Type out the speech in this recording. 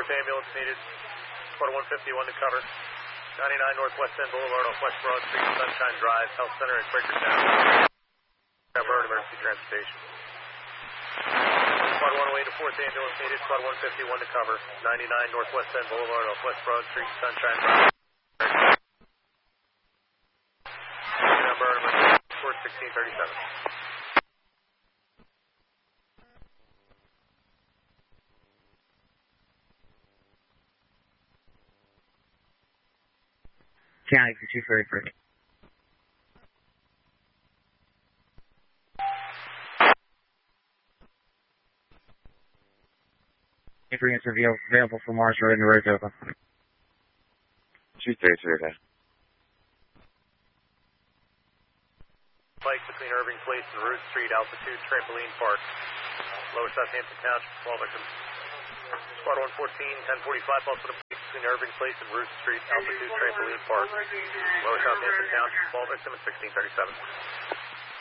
4th ambulance needed. Squad 151 to cover. 99 Northwest End Boulevard off West Broad Street, Sunshine Drive, Health Center and Quakertown. Burn emergency transportation. Squad 108 to 4th ambulance needed. Squad 151 to cover. 99 Northwest End Boulevard off West Broad Street, Sunshine Drive. Burn emergency transport 1637. County for 233. Ingredients are available for Mars Road and the road's open. 233, okay. Bike between Irving Place and Root Street, altitude Trampoline Park. Lower Southampton Township, 12 victims. Squad 114, 1045, also to bike between Irving Place and Root Street, altitude Trampoline Park. Lower Southampton Township, 12 victim at 1637.